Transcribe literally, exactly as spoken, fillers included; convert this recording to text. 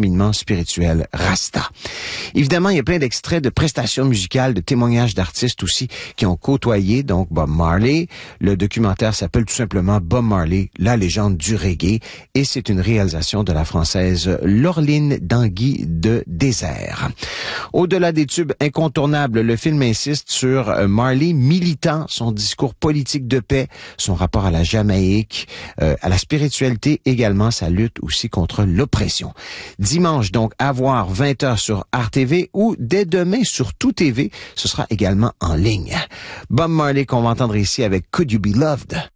cheminement spirituel Rasta. Évidemment, il y a plein d'extraits de prestations musicales, de témoignages d'artistes aussi qui ont côtoyé donc Bob Marley. Le documentaire s'appelle tout simplement Bob Marley, la légende du reggae, et c'est une réalisation de la française Laureline Danguy de Désert. Au-delà des tubes incontournables, le film insiste sur Marley militant, son discours politique de paix, son rapport à la Jamaïque, euh, à la spiritualité également, sa lutte aussi contre l'oppression. Dimanche donc à voir vingt heures sur R T V ou dès demain sur Tout T V, ce sera également en ligne. Bob Marley qu'on va entendre ici avec Could You Be Loved?